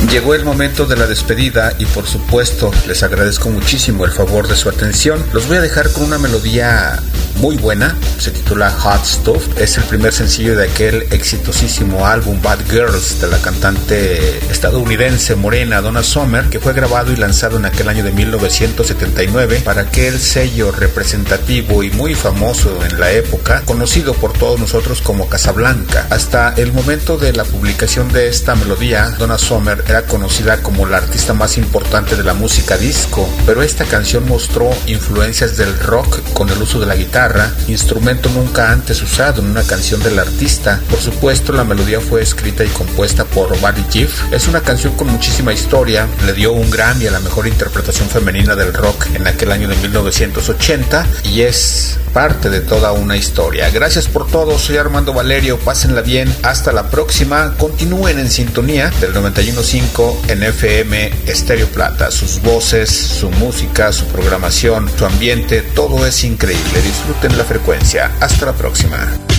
Llegó el momento de la despedida y por supuesto les agradezco muchísimo el favor de su atención. Los voy a dejar con una melodía muy buena, se titula Hot Stuff, es el primer sencillo de aquel exitosísimo álbum Bad Girls de la cantante estadounidense morena Donna Summer, que fue grabado y lanzado en aquel año de 1979 para aquel sello representativo y muy famoso en la época, conocido por todos nosotros como Casablanca. Hasta el momento de la publicación de esta melodía, Donna Summer era conocida como la artista más importante de la música disco, pero esta canción mostró influencias del rock con el uso de la guitarra, instrumento nunca antes usado en una canción del artista. Por supuesto, la melodía fue escrita y compuesta por Buddy Gibb. Es una canción con muchísima historia, le dio un Grammy a la mejor interpretación femenina del rock en aquel año de 1980 y es parte de toda una historia. Gracias por todo, soy Armando Valerio, pásenla bien, hasta la próxima, continúen en sintonía del 91.5 en FM Estéreo Plata, sus voces, su música, su programación, su ambiente, todo es increíble, disfruten la frecuencia, hasta la próxima.